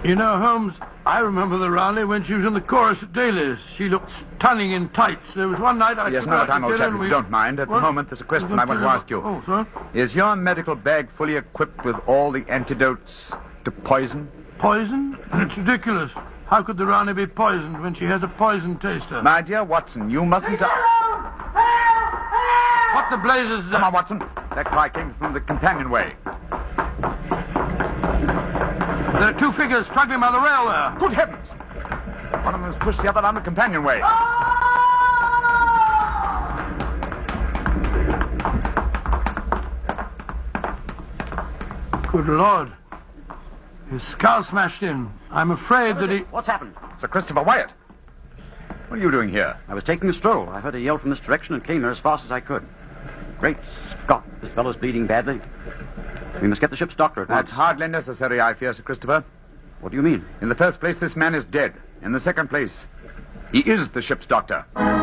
You know, Holmes, I remember the Rani when she was in the chorus at Daly's. She looked stunning in tights. There was one night I... Yes, no time, old chap, if you don't mind. At the moment, there's a question I want to ask you. Oh, sir? Is your medical bag fully equipped with all the antidotes to poison? Poison? It's ridiculous. How could the Rani be poisoned when she has a poison taster? My dear Watson, you mustn't... What the blazes is that? Come on, Watson. That cry came from the companionway. There are two figures struggling by the rail there. Good heavens! One of them has pushed the other down the companionway. Good Lord. His skull smashed in. I'm afraid that he... What's happened? Sir Christopher Wyatt. What are you doing here? I was taking a stroll. I heard a yell from this direction and came here as fast as I could. Great Scott, this fellow's bleeding badly. We must get the ship's doctor at once. That's hardly necessary, I fear, Sir Christopher. What do you mean? In the first place, this man is dead. In the second place, he is the ship's doctor.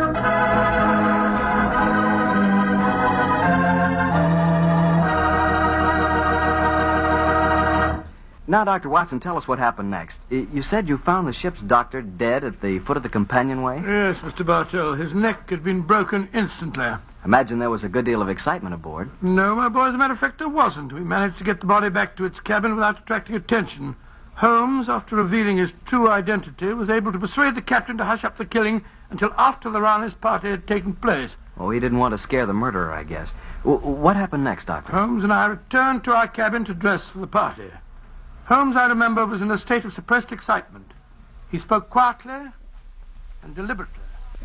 Now, Dr. Watson, tell us what happened next. You said you found the ship's doctor dead at the foot of the companionway? Yes, Mr. Bartell. His neck had been broken instantly. Imagine there was a good deal of excitement aboard. No, my boy, as a matter of fact, there wasn't. We managed to get the body back to its cabin without attracting attention. Holmes, after revealing his true identity, was able to persuade the captain to hush up the killing until after the Rani's party had taken place. Oh, he didn't want to scare the murderer, I guess. What happened next, Doctor? Holmes and I returned to our cabin to dress for the party. Holmes, I remember, was in a state of suppressed excitement. He spoke quietly and deliberately.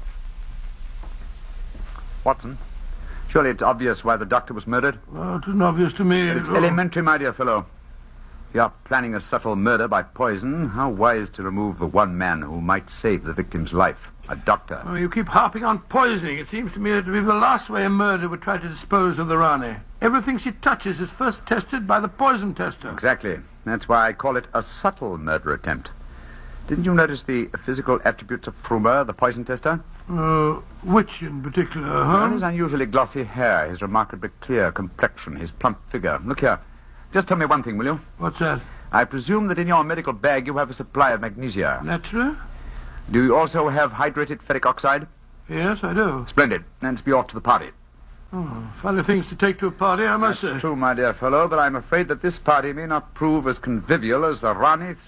Watson, surely it's obvious why the doctor was murdered? Oh, it wasn't obvious to me. It's elementary, my dear fellow. If you are planning a subtle murder by poison, how wise to remove the one man who might save the victim's life, a doctor. Oh, you keep harping on poisoning. It seems to me to be the last way a murderer would try to dispose of the Rani. Everything she touches is first tested by the poison tester. Exactly. That's why I call it a subtle murder attempt. Didn't you notice the physical attributes of Frumer, the poison tester? Which in particular, Well, his unusually glossy hair, his remarkably clear complexion, his plump figure. Look here. Just tell me one thing, will you? What's that? I presume that in your medical bag you have a supply of magnesia. Naturally. Do you also have hydrated ferric oxide? Yes, I do. Splendid. Let's be off to the party. Oh, funny things to take to a party, I must say. That's true, my dear fellow, but I'm afraid that this party may not prove as convivial as the Rani